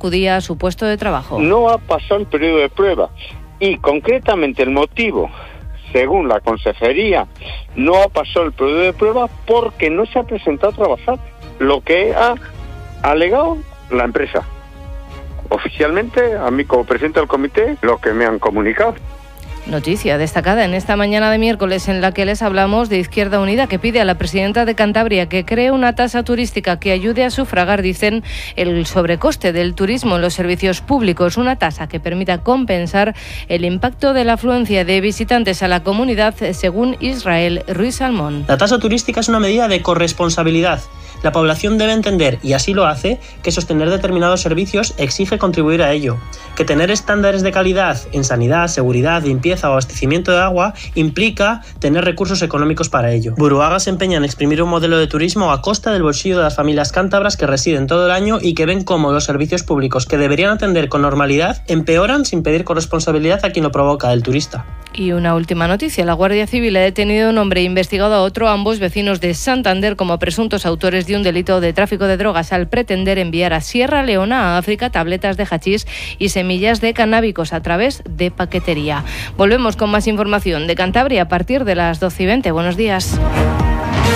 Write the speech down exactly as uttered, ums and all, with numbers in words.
acudía a su puesto de trabajo. No ha pasado el periodo de prueba y concretamente el motivo, según la consejería, no ha pasado el periodo de prueba porque no se ha presentado a trabajar, lo que ha alegado la empresa. Oficialmente, a mí como presidente del comité, lo que me han comunicado. Noticia destacada en esta mañana de miércoles en la que les hablamos de Izquierda Unida, que pide a la presidenta de Cantabria que cree una tasa turística que ayude a sufragar, dicen, el sobrecoste del turismo en los servicios públicos. Una tasa que permita compensar el impacto de la afluencia de visitantes a la comunidad, según Israel Ruiz Salmón. La tasa turística es una medida de corresponsabilidad. La población debe entender, y así lo hace, que sostener determinados servicios exige contribuir a ello, que tener estándares de calidad en sanidad, seguridad, limpieza o abastecimiento de agua implica tener recursos económicos para ello. Buruaga se empeña en exprimir un modelo de turismo a costa del bolsillo de las familias cántabras que residen todo el año y que ven cómo los servicios públicos que deberían atender con normalidad empeoran sin pedir corresponsabilidad a quien lo provoca, el turista. Y una última noticia. La Guardia Civil ha detenido a un hombre e investigado a otro, ambos vecinos de Santander, como presuntos autores de un delito de tráfico de drogas al pretender enviar a Sierra Leona, a África, tabletas de hachís y semillas de canábicos a través de paquetería. Volvemos con más información de Cantabria a partir de las doce y veinte. Buenos días.